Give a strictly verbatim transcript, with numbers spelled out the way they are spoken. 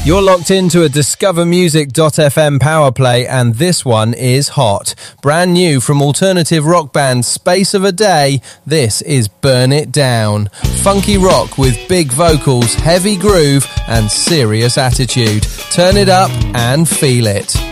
You're locked into a discover music dot f m power play, and this one is hot. Brand new from alternative rock band Space of a Day, this is Burn It Down. Funky rock with big vocals, heavy groove and serious attitude. Turn it up and feel it.